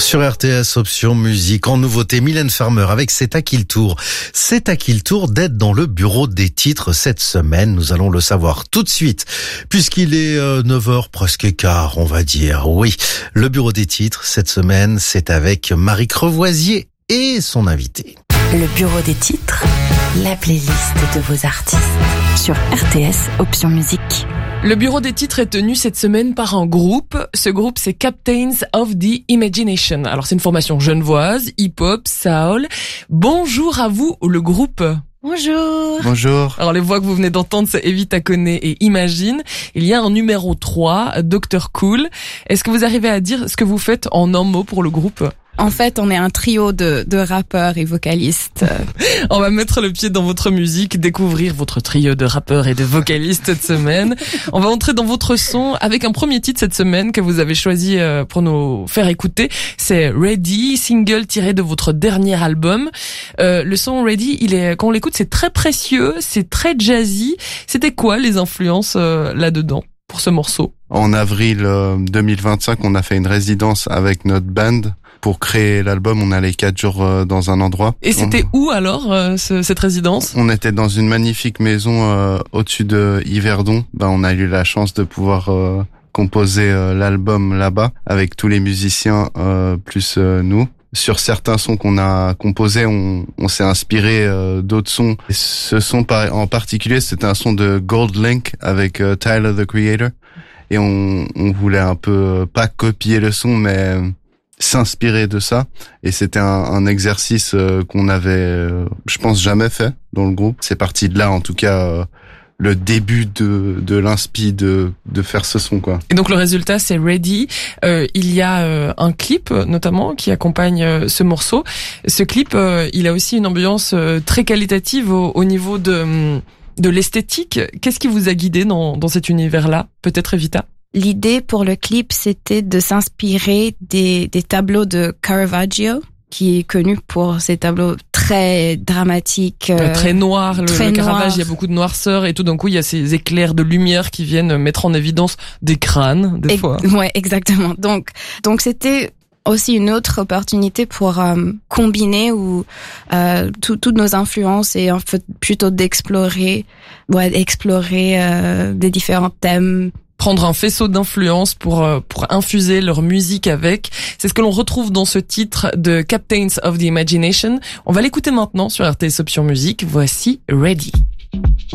Sur RTS Option Musique, en nouveauté, Mylène Farmer avec C'est à qui le tour. C'est à qui le tour d'être dans le bureau des titres cette semaine. Nous allons le savoir tout de suite, puisqu'il est 9h presque quart, on va dire. Oui, le bureau des titres cette semaine, c'est avec Marie Crevoisier et son invité. Le bureau des titres, la playlist de vos artistes sur RTS Option Musique. Le bureau des titres est tenu cette semaine par un groupe. Ce groupe, c'est Captains of the Imagination. Alors, c'est une formation genevoise, hip-hop, soul. Bonjour à vous, le groupe. Bonjour. Bonjour. Alors, les voix que vous venez d'entendre, c'est Evita Koné et Imagine. Il y a un numéro 3, Dr. Cool. Est-ce que vous arrivez à dire ce que vous faites en un mot pour le groupe ? En fait, on est un trio de rappeurs et vocalistes. On va mettre le pied dans votre musique, découvrir votre trio de rappeurs et de vocalistes cette semaine. On va entrer dans votre son avec un premier titre cette semaine que vous avez choisi pour nous faire écouter. C'est Ready, single tiré de votre dernier album. Le son Ready, quand on l'écoute, c'est très précieux, c'est très jazzy. C'était quoi les influences là-dedans pour ce morceau ? En avril 2025, on a fait une résidence avec notre band. Pour créer l'album, on allait 4 jours dans un endroit. Et c'était où alors cette résidence ? On était dans une magnifique maison au-dessus de Yverdon. On a eu la chance de pouvoir composer l'album là-bas avec tous les musiciens plus nous. Sur certains sons qu'on a composés, on s'est inspiré d'autres sons. Et ce son en particulier, c'était un son de Gold Link avec Tyler, the Creator. Et on voulait un peu pas copier le son, mais s'inspirer de ça, et c'était un exercice qu'on avait, je pense, jamais fait dans le groupe. C'est parti de là, en tout cas, le début de l'inspi de faire ce son, quoi. Et donc le résultat, c'est Ready. Il y a un clip notamment qui accompagne ce morceau. Ce clip, il a aussi une ambiance très qualitative au niveau de l'esthétique. Qu'est-ce qui vous a guidé dans cet univers-là ? Peut-être Evita ? L'idée pour le clip, c'était de s'inspirer des tableaux de Caravaggio, qui est connu pour ses tableaux très dramatiques. Très noirs, le Caravage, noir. il y a beaucoup de noirceur et tout d'un coup il y a ces éclairs de lumière qui viennent mettre en évidence des crânes, des fois. Ouais, exactement. Donc c'était aussi une autre opportunité pour combiner toutes nos influences et en fait plutôt d'explorer des différents thèmes. Prendre un faisceau d'influence pour infuser leur musique avec. C'est ce que l'on retrouve dans ce titre de Captains of the Imagination. On va l'écouter maintenant sur RTS Option Musique. Voici Ready.